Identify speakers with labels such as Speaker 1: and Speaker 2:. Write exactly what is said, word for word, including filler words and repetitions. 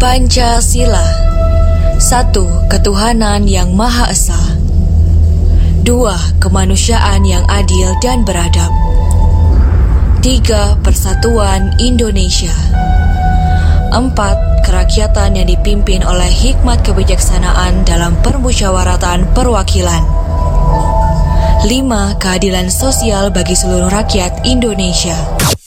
Speaker 1: Pancasila. Satu. Ketuhanan yang Maha Esa. Dua. Kemanusiaan yang adil dan beradab. Tiga. Persatuan Indonesia. Empat. Kerakyatan yang dipimpin oleh hikmat kebijaksanaan dalam permusyawaratan perwakilan. Lima. Keadilan sosial bagi seluruh rakyat Indonesia.